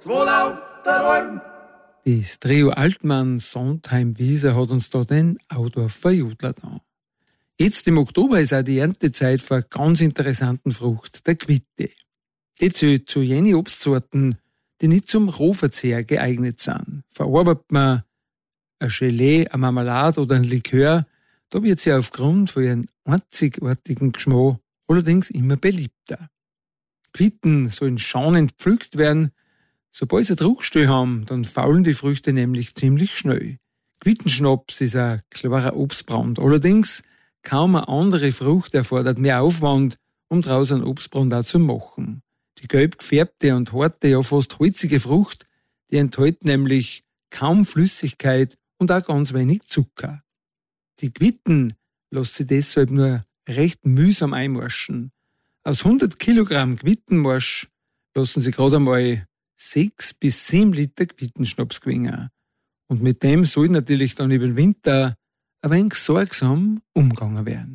Wohl auf der Alm. Das Trio Altmann, Sondheim, Wieser hat uns da den Audorfer Jodler da. Jetzt im Oktober ist auch die Erntezeit für eine ganz interessanten Frucht, der Quitte. Die zählt zu jenen Obstsorten, die nicht zum Rohverzehr geeignet sind. Verarbeitet man ein Gelee, eine Marmelade oder ein Likör, da wird sie aufgrund von ihrem einzigartigen Geschmack allerdings immer beliebter. Quitten sollen schonend gepflückt werden. Sobald sie Druckstelle haben, dann faulen die Früchte nämlich ziemlich schnell. Quittenschnaps ist ein klarer Obstbrand. Allerdings kaum eine andere Frucht erfordert mehr Aufwand, um daraus einen Obstbrand auch zu machen. Die gelb gefärbte und harte, ja fast holzige Frucht, die enthält nämlich kaum Flüssigkeit und auch ganz wenig Zucker. Die Quitten lässt sich deshalb nur recht mühsam einmarschen. Aus 100 Kilogramm Quittenmarsch lassen sie gerade einmal 6 bis 7 Liter Quittenschnaps gewinnen. Und mit dem soll natürlich dann über den Winter ein wenig sorgsam umgegangen werden.